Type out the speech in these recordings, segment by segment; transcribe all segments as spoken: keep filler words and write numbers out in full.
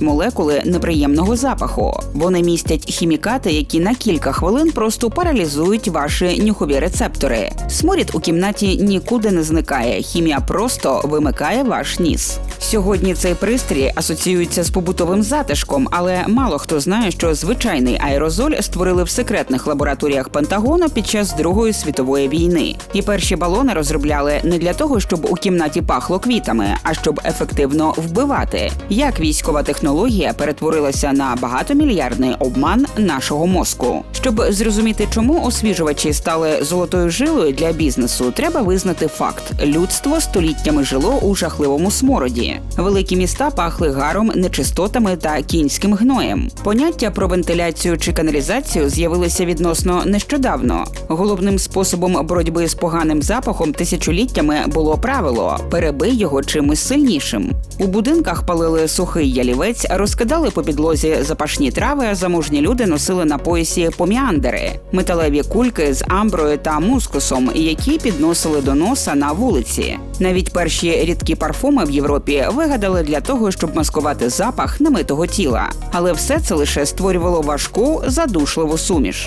створюють молекули неприємного запаху. Вони містять хімікати, які на кілька хвилин просто паралізують ваші нюхові рецептори. Сморід у кімнаті нікуди не зникає, хімія просто вимикає ваш ніс. Сьогодні цей пристрій асоціюється з побутовим затишком, але мало хто знає, що звичайний аерозоль створили в секретних лабораторіях Пентагону під час Другої світової війни. І перші балони розробляли не для того, щоб у кімнаті пахло квітами, а щоб ефективно вбивати. Як військова технологія перетворилася на багатомільярдний обман нашого мозку. Щоб зрозуміти, чому освіжувачі стали золотою жилою для бізнесу, треба визнати факт – людство століттями жило у жахливому смороді. Великі міста пахли гаром, нечистотами та кінським гноєм. Поняття про вентиляцію чи каналізацію з'явилися відносно нещодавно. Головним способом боротьби з поганим запахом тисячоліттями було правило – перебий його чимось сильнішим. У будинках палили сухий ялівець, розкидали по підлозі запашні трави, а заможні люди носили на поясі поміандери – металеві кульки з амброю та мускусом, які підносили до носа на вулиці. Навіть перші рідкі парфуми в Європі вигадали для того, щоб маскувати запах немитого тіла. Але все це лише створювало важку, задушливу суміш.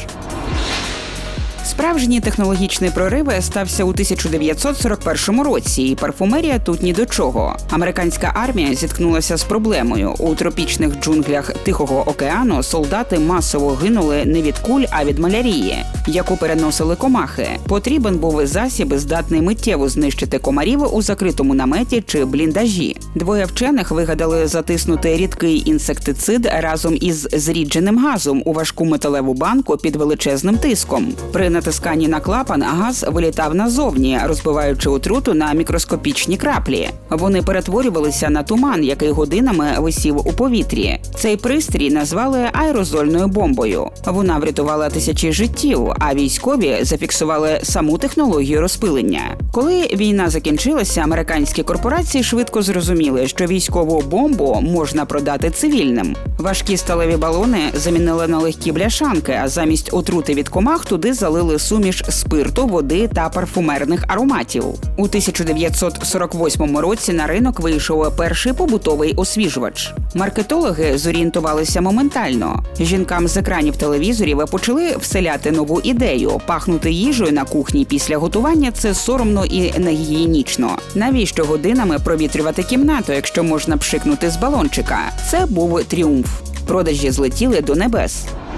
Справжній технологічний прорив стався у тисяча дев'ятсот сорок першому році, і парфумерія тут ні до чого. Американська армія зіткнулася з проблемою. У тропічних джунглях Тихого океану солдати масово гинули не від куль, а від малярії, яку переносили комахи. Потрібен був засіб, здатний миттєво знищити комарів у закритому наметі чи бліндажі. Двоє вчених вигадали затиснути рідкий інсектицид разом із зрідженим газом у важку металеву банку під величезним тиском. При натисканні на клапан газ вилітав назовні, розбиваючи отруту на мікроскопічні краплі. Вони перетворювалися на туман, який годинами висів у повітрі. Цей пристрій назвали аерозольною бомбою. Вона врятувала тисячі життів, а військові зафіксували саму технологію розпилення. Коли війна закінчилася, американські корпорації швидко зрозуміли, що військову бомбу можна продати цивільним. Важкі сталеві балони замінили на легкі бляшанки, а замість отрути від комах туди залили суміш спирту, води та парфумерних ароматів. У тисяча дев'ятсот сорок восьмому році на ринок вийшов перший побутовий освіжувач. Маркетологи зорієнтувалися моментально. Жінкам з екранів телевізорів почали вселяти нову ідею – пахнути їжею на кухні після готування – це соромно і негігієнічно. Навіщо годинами провітрювати кімнату, якщо можна пшикнути з балончика? Це був тріумф. Продажі злетіли до небес.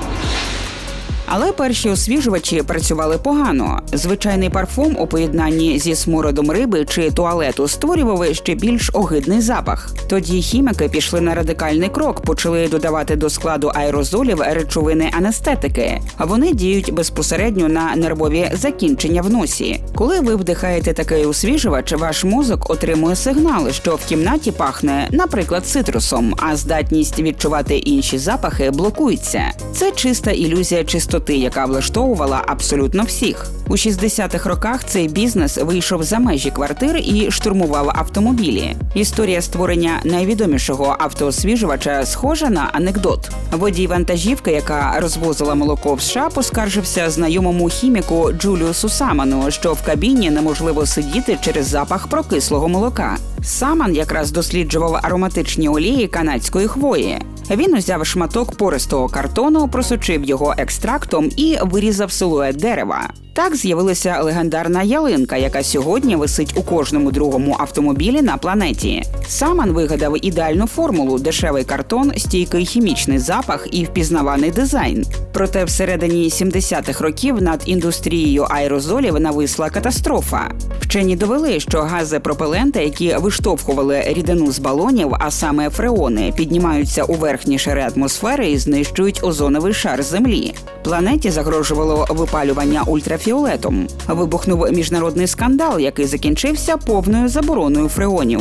Але перші освіжувачі працювали погано. Звичайний парфум у поєднанні зі смородом риби чи туалету створював ще більш огидний запах. Тоді хіміки пішли на радикальний крок, почали додавати до складу аерозолів речовини анестетики. А вони діють безпосередньо на нервові закінчення в носі. Коли ви вдихаєте такий освіжувач, ваш мозок отримує сигнал, що в кімнаті пахне, наприклад, цитрусом, а здатність відчувати інші запахи блокується. Це чиста ілюзія чистоти, яка влаштовувала абсолютно всіх. У шістдесятих роках цей бізнес вийшов за межі квартир і штурмував автомобілі. Історія створення найвідомішого автоосвіжувача схожа на анекдот. Водій вантажівки, яка розвозила молоко в США, поскаржився знайомому хіміку Джуліусу Саману, що в кабіні неможливо сидіти через запах прокислого молока. Саман якраз досліджував ароматичні олії канадської хвої. Він узяв шматок пористого картону, просочив його екстрактом і вирізав силует дерева. Так з'явилася легендарна ялинка, яка сьогодні висить у кожному другому автомобілі на планеті. Саман вигадав ідеальну формулу – дешевий картон, стійкий хімічний запах і впізнаваний дизайн. Проте всередині сімдесятих років над індустрією аерозолів нависла катастрофа. Вчені довели, що гази-пропеленти, які виштовхували рідину з балонів, а саме фреони, піднімаються у верхні шари атмосфери і знищують озоновий шар Землі. Планеті загрожувало випалювання ультрафіолетом. Вибухнув міжнародний скандал, який закінчився повною забороною фреонів.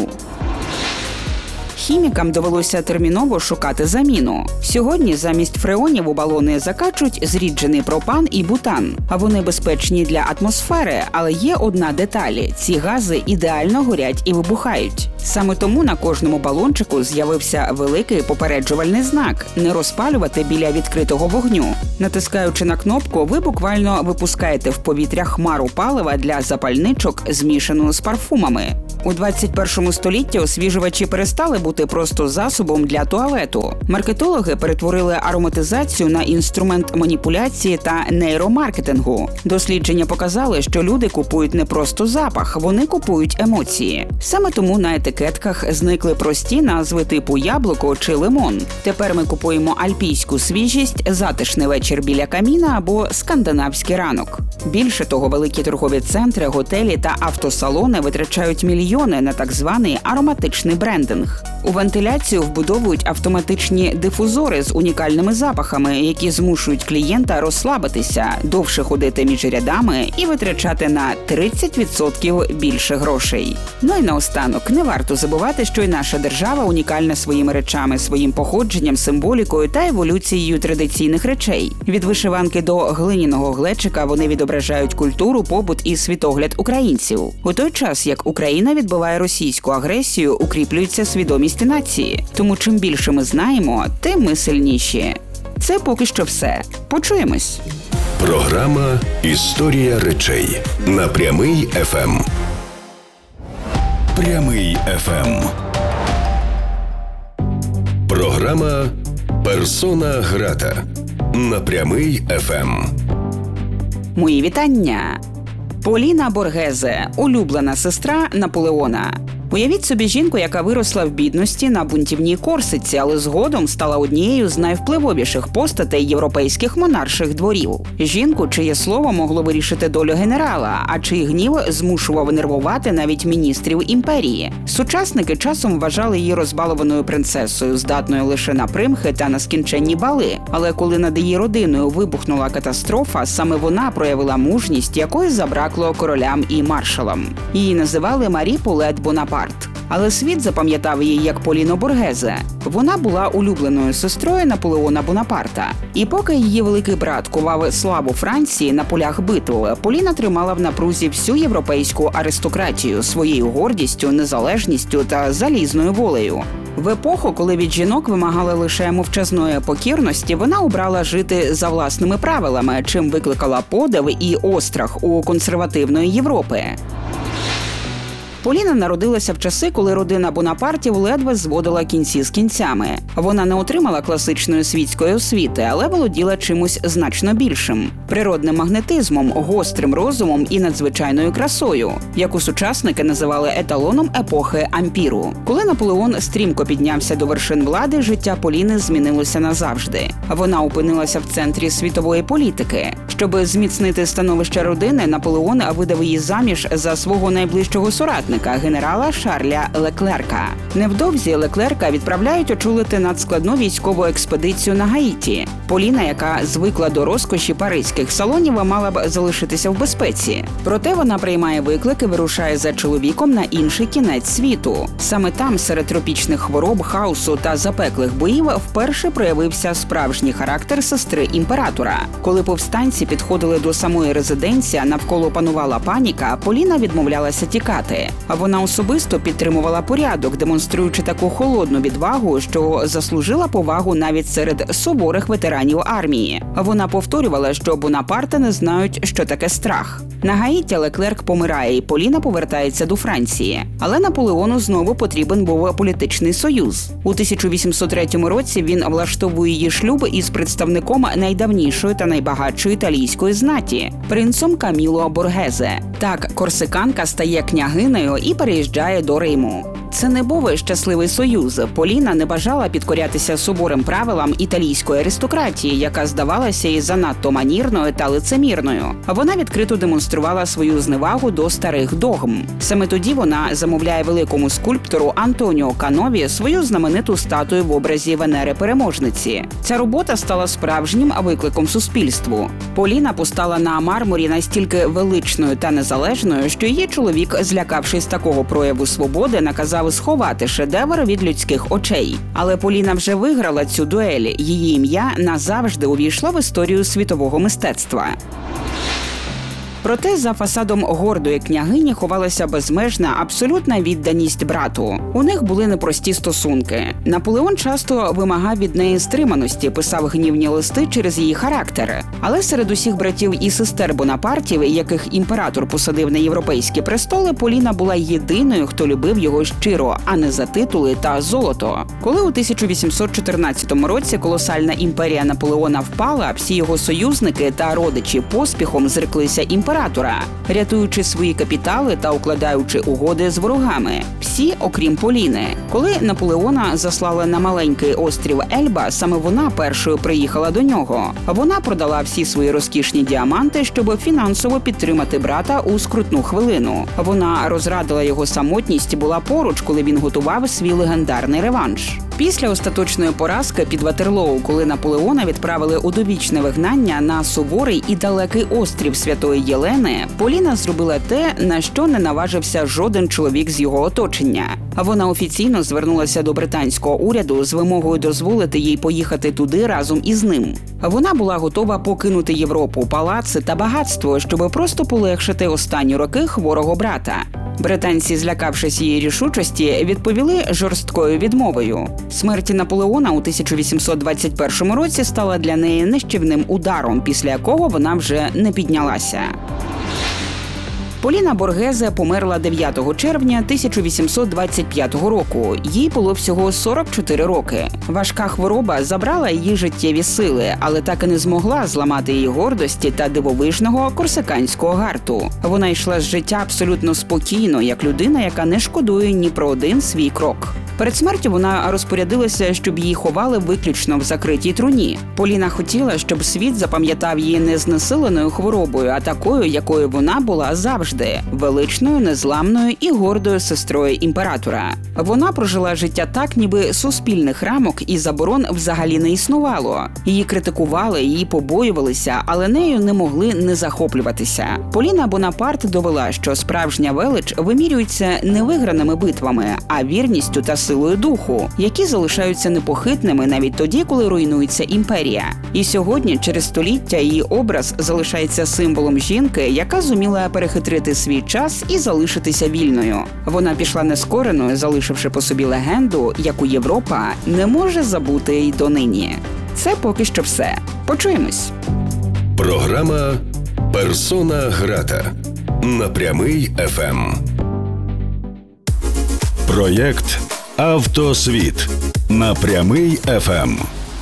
Хімікам довелося терміново шукати заміну. Сьогодні замість фреонів у балони закачують зріджений пропан і бутан. А вони безпечні для атмосфери, але є одна деталь – ці гази ідеально горять і вибухають. Саме тому на кожному балончику з'явився великий попереджувальний знак – не розпалювати біля відкритого вогню. Натискаючи на кнопку, ви буквально випускаєте в повітря хмару палива для запальничок, змішану з парфумами. У двадцять першому столітті освіжувачі перестали бути просто засобом для туалету. Маркетологи перетворили ароматизацію на інструмент маніпуляції та нейромаркетингу. Дослідження показали, що люди купують не просто запах, вони купують емоції. Саме тому на етикетках зникли прості назви типу яблуко чи лимон. Тепер ми купуємо альпійську свіжість, затишний вечір біля каміна або скандинавський ранок. Більше того, великі торгові центри, готелі та автосалони витрачають мільйони на так званий ароматичний брендинг. У вентиляцію вбудовують автоматичні дифузори з унікальними запахами, які змушують клієнта розслабитися, довше ходити між рядами і витрачати на тридцять відсотків більше грошей. Ну і наостанок, не варто забувати, що й наша держава унікальна своїми речами, своїм походженням, символікою та еволюцією традиційних речей. Від вишиванки до глиняного глечика вони відображають культуру, побут і світогляд українців. У той час, як Україна відбиває російську агресію, укріплюється свідомість нації. Тому чим більше ми знаємо, тим ми сильніші. Це поки що все. Почуємось. Програма «Історія речей» на Прямий еф ем. Прямий еф ем. Програма «Персона грата» на Прямий еф ем. Мої вітання. Поліна Боргезе – улюблена сестра Наполеона. Уявіть собі жінку, яка виросла в бідності на бунтівній Корсиці, але згодом стала однією з найвпливовіших постатей європейських монарших дворів. Жінку, чиє слово могло вирішити долю генерала, а чий гнів змушував нервувати навіть міністрів імперії. Сучасники часом вважали її розбалованою принцесою, здатною лише на примхи та на скінченні бали. Але коли над її родиною вибухнула катастрофа, саме вона проявила мужність, якої забракло королям і маршалам. Її називали Марі Полет Бонапарт. Але світ запам'ятав її як Поліну Боргезе. Вона була улюбленою сестрою Наполеона Бонапарта. І поки її великий брат кував славу Франції на полях битв, Поліна тримала в напрузі всю європейську аристократію своєю гордістю, незалежністю та залізною волею. В епоху, коли від жінок вимагали лише мовчазної покірності, вона обрала жити за власними правилами, чим викликала подив і острах у консервативної Європи. Поліна народилася в часи, коли родина Бонапартів ледве зводила кінці з кінцями. Вона не отримала класичної світської освіти, але володіла чимось значно більшим – природним магнетизмом, гострим розумом і надзвичайною красою, яку сучасники називали еталоном епохи ампіру. Коли Наполеон стрімко піднявся до вершин влади, життя Поліни змінилося назавжди. Вона опинилася в центрі світової політики. Щоб зміцнити становище родини, Наполеон видав її заміж за свого найближчого соратника – генерала Шарля Леклерка. Невдовзі Леклерка відправляють очолити надскладну військову експедицію на Гаїті. Поліна, яка звикла до розкоші паризьких салонів, мала б залишитися в безпеці. Проте вона приймає виклик і вирушає за чоловіком на інший кінець світу. Саме там, серед тропічних хвороб, хаосу та запеклих боїв, вперше проявився справжній характер сестри імператора. Коли повстанці підходили до самої резиденції, навколо панувала паніка, Поліна відмовлялася тікати. А вона особисто підтримувала порядок, демонструючи таку холодну відвагу, що заслужила повагу навіть серед суворих ветеранів армії. Вона повторювала, що Бонапарти не знають, що таке страх. На Гаїті Леклерк помирає, і Поліна повертається до Франції. Але Наполеону знову потрібен був політичний союз. У тисяча вісімсот третьому році він влаштовує її шлюб із представником найдавнішої та найбагатшої італійської знаті – принцом Каміло Боргезе. Так, корсиканка стає княгинею і переїжджає до Риму. Це не був щасливий союз. Поліна не бажала підкорятися суворим правилам італійської аристократії, яка здавалася їй занадто манірною та лицемірною. Вона відкрито демонструвала свою зневагу до старих догм. Саме тоді вона замовляє великому скульптору Антоніо Канові свою знамениту статую в образі Венери-переможниці. Ця робота стала справжнім викликом суспільству. Поліна постала на мармурі настільки величною та незалежною, що її чоловік, злякавшись такого прояву свободи, наказав сховати шедевр від людських очей. Але Поліна вже виграла цю дуель. Її ім'я назавжди увійшло в історію світового мистецтва. Проте за фасадом гордої княгині ховалася безмежна, абсолютна відданість брату. У них були непрості стосунки. Наполеон часто вимагав від неї стриманості, писав гнівні листи через її характер. Але серед усіх братів і сестер Бонапартів, яких імператор посадив на європейські престоли, Поліна була єдиною, хто любив його щиро, а не за титули та золото. Коли у тисяча вісімсот чотирнадцятому році колосальна імперія Наполеона впала, всі його союзники та родичі поспіхом зреклися імператора, рятуючи свої капітали та укладаючи угоди з ворогами. Всі, окрім Поліни. Коли Наполеона заслали на маленький острів Ельба, саме вона першою приїхала до нього. Вона продала всі свої розкішні діаманти, щоб фінансово підтримати брата у скрутну хвилину. Вона розрадила його самотність, була поруч, коли він готував свій легендарний реванш. Після остаточної поразки під Ватерлоу, коли Наполеона відправили у довічне вигнання на суворий і далекий острів Святої Єлени, Поліна зробила те, на що не наважився жоден чоловік з його оточення. Вона офіційно звернулася до британського уряду з вимогою дозволити їй поїхати туди разом із ним. Вона була готова покинути Європу, палаци та багатство, щоб просто полегшити останні роки хворого брата. Британці, злякавшись її рішучості, відповіли жорсткою відмовою. Смерть Наполеона у тисяча вісімсот двадцять першому році стала для неї нищівним ударом, після якого вона вже не піднялася. Поліна Боргезе померла дев'ятого червня тисяча вісімсот двадцять п'ятого року. Їй було всього сорок чотири роки. Важка хвороба забрала її життєві сили, але так і не змогла зламати її гордості та дивовижного корсиканського гарту. Вона йшла з життя абсолютно спокійно, як людина, яка не шкодує ні про один свій крок. Перед смертю вона розпорядилася, щоб її ховали виключно в закритій труні. Поліна хотіла, щоб світ запам'ятав її не знесиленою хворобою, а такою, якою вона була завжди – величною, незламною і гордою сестрою імператора. Вона прожила життя так, ніби суспільних рамок і заборон взагалі не існувало. Її критикували, її побоювалися, але нею не могли не захоплюватися. Поліна Бонапарт довела, що справжня велич вимірюється не виграними битвами, а вірністю та силою духу, які залишаються непохитними навіть тоді, коли руйнується імперія. І сьогодні, через століття, її образ залишається символом жінки, яка зуміла перехитрити свій час і залишитися вільною. Вона пішла нескореною, залишивши по собі легенду, яку Європа не може забути й донині. Це поки що все. Почуємось. Програма «Персона грата» на Прямий еф ем. Проєкт «Автосвіт» на Прямий еф ем.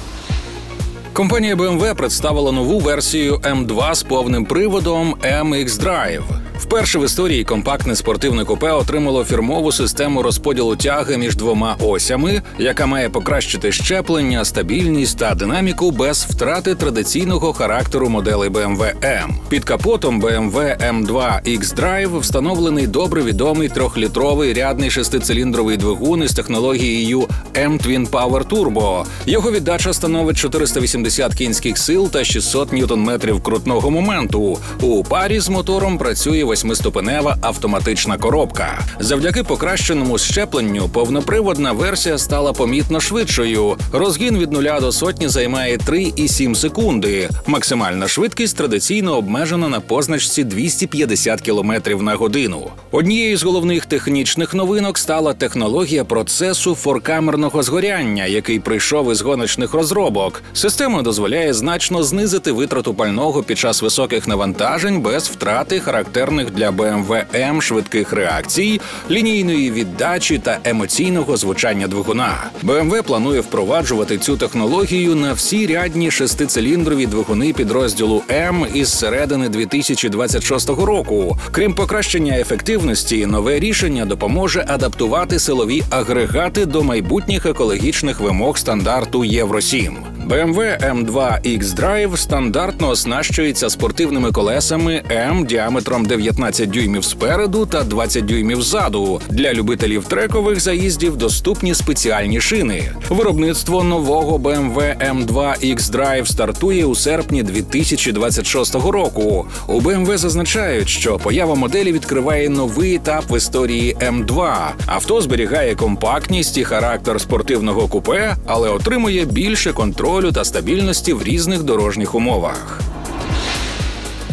Компанія бе ем ве представила нову версію ем два з повним приводом ем ікс Drive. Вперше в історії компактне спортивне купе отримало фірмову систему розподілу тяги між двома осями, яка має покращити щеплення, стабільність та динаміку без втрати традиційного характеру моделей бе ем ве М. Під капотом бе ем ве ем два ікс Drive встановлений добре відомий трьохлітровий рядний шестициліндровий двигун із технологією M-Twin Power Turbo. Його віддача становить чотириста вісімдесят кінських сил та шістсот ньютон-метрів крутного моменту. У парі з мотором працює восьмиступенева автоматична коробка. Завдяки покращеному щепленню повноприводна версія стала помітно швидшою. Розгін від нуля до сотні займає три цілих сім секунди. Максимальна швидкість традиційно обмежена на позначці двісті п'ятдесят кілометрів на годину. Однією з головних технічних новинок стала технологія процесу форкамерного згоряння, який прийшов із гоночних розробок. Система дозволяє значно знизити витрату пального під час високих навантажень без втрати характерних для бе ем ве М швидких реакцій, лінійної віддачі та емоційного звучання двигуна. бе ем ве планує впроваджувати цю технологію на всі рядні шестициліндрові двигуни підрозділу М із середини дві тисячі двадцять шостого року. Крім покращення ефективності, нове рішення допоможе адаптувати силові агрегати до майбутніх екологічних вимог стандарту Євро сім. бе ем ве ем два ікс Drive стандартно оснащується спортивними колесами М діаметром дев'ятнадцять дюймів спереду та двадцять дюймів ззаду. Для любителів трекових заїздів доступні спеціальні шини. Виробництво нового бе ем ве ем два ікс Drive стартує у серпні дві тисячі двадцять шостого року. У бе ем ве зазначають, що поява моделі відкриває новий етап в історії ем два. Авто зберігає компактність і характер спортивного купе, але отримує більше контролю та стабільності в різних дорожніх умовах.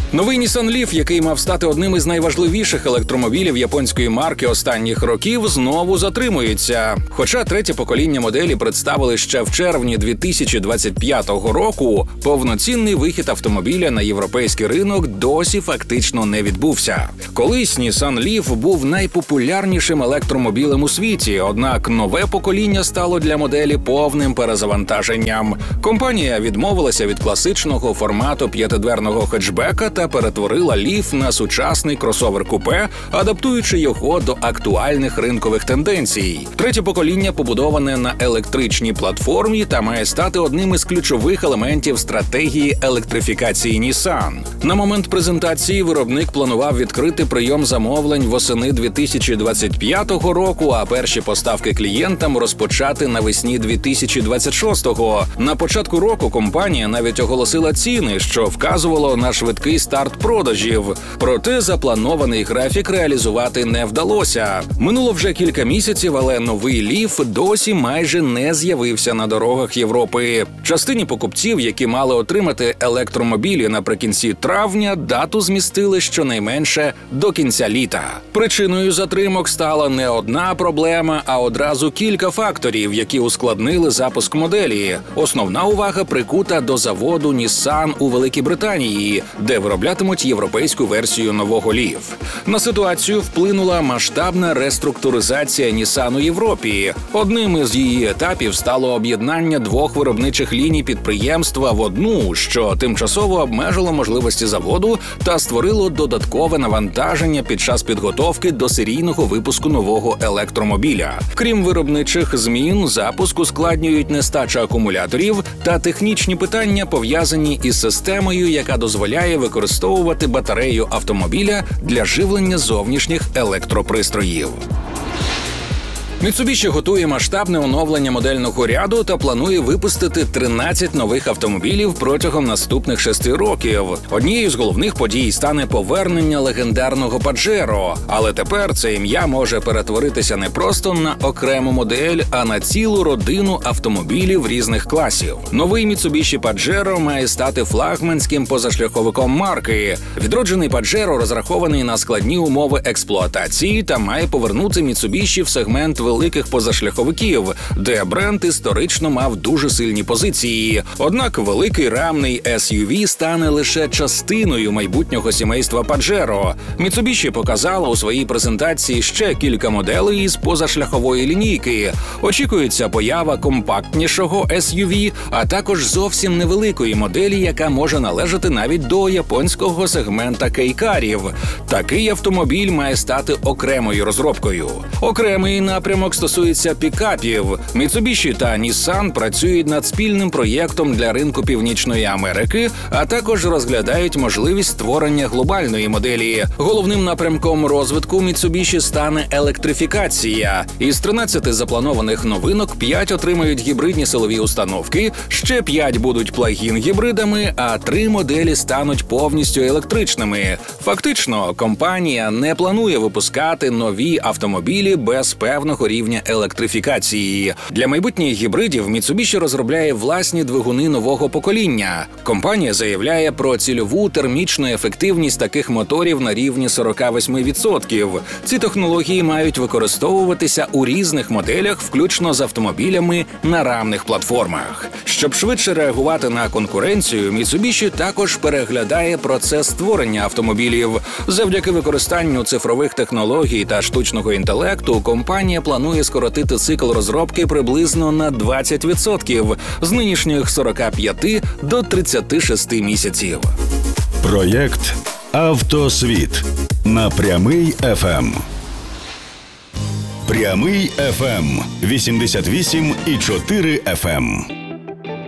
Новий Nissan Leaf, який мав стати одним із найважливіших електромобілів японської марки останніх років, знову затримується. Хоча третє покоління моделі представили ще в червні дві тисячі двадцять п'ятого року, повноцінний вихід автомобіля на європейський ринок досі фактично не відбувся. Колись Nissan Leaf був найпопулярнішим електромобілем у світі, однак нове покоління стало для моделі повним перезавантаженням. Компанія відмовилася від класичного формату п'ятидверного хетчбека та перетворила Leaf на сучасний кросовер-купе, адаптуючи його до актуальних ринкових тенденцій. Третє покоління побудоване на електричній платформі та має стати одним із ключових елементів стратегії електрифікації Nissan. На момент презентації виробник планував відкрити прийом замовлень восени дві тисячі двадцять п'ятого року, а перші поставки клієнтам розпочати навесні дві тисячі двадцять шостого. На початку року компанія навіть оголосила ціни, що вказувало на швидкий старт продажів. Проте запланований графік реалізувати не вдалося. Минуло вже кілька місяців, але новий Leaf досі майже не з'явився на дорогах Європи. Частині покупців, які мали отримати електромобілі наприкінці травня, дату змістили щонайменше до кінця літа. Причиною затримок стала не одна проблема, а одразу кілька факторів, які ускладнили запуск моделі. Основна увага прикута до заводу Nissan у Великій Британії, де вироблятимуть європейську версію нового Leaf. На ситуацію вплинула масштабна реструктуризація Nissan у Європі. Одним із її етапів стало об'єднання двох виробничих ліній підприємства в одну, що тимчасово обмежило можливості заводу та створило додаткове навантаження під час підготовки до серійного випуску нового електромобіля. Крім виробничих змін, запуск ускладнюють нестача акумуляторів та технічні питання, пов'язані із системою, яка дозволяє використовувати батарею автомобіля для живлення зовнішніх електропристроїв. Mitsubishi готує масштабне оновлення модельного ряду та планує випустити тринадцять нових автомобілів протягом наступних шести років. Однією з головних подій стане повернення легендарного Pajero, але тепер це ім'я може перетворитися не просто на окрему модель, а на цілу родину автомобілів різних класів. Новий Mitsubishi Pajero має стати флагманським позашляховиком марки. Відроджений Pajero розрахований на складні умови експлуатації та має повернути Mitsubishi в сегмент великих позашляховиків, де бренд історично мав дуже сильні позиції. Однак великий рамний ес ю ві стане лише частиною майбутнього сімейства Pajero. Mitsubishi показала у своїй презентації ще кілька моделей із позашляхової лінійки. Очікується поява компактнішого ес ю ві, а також зовсім невеликої моделі, яка може належати навіть до японського сегмента кейкарів. Такий автомобіль має стати окремою розробкою. Окремий напрямок стосується пікапів. Mitsubishi та Nissan працюють над спільним проєктом для ринку Північної Америки, а також розглядають можливість створення глобальної моделі. Головним напрямком розвитку Mitsubishi стане електрифікація. Із тринадцяти запланованих новинок п'ять отримають гібридні силові установки, ще п'ять будуть плагін-гібридами, а три моделі стануть повністю електричними. Фактично, компанія не планує випускати нові автомобілі без певного рівня електрифікації. Для майбутніх гібридів Mitsubishi розробляє власні двигуни нового покоління. Компанія заявляє про цільову термічну ефективність таких моторів на рівні сорок вісім відсотків. Ці технології мають використовуватися у різних моделях, включно з автомобілями на рамних платформах. Щоб швидше реагувати на конкуренцію, Mitsubishi також переглядає процес створення автомобілів. Завдяки використанню цифрових технологій та штучного інтелекту компанія планує скоротити цикл розробки приблизно на двадцять відсотків з нинішніх сорока п'яти до тридцяти шести місяців. Проєкт «Автосвіт» на Прямий еф ем. Прямий еф ем вісімдесят вісім і чотири еф ем.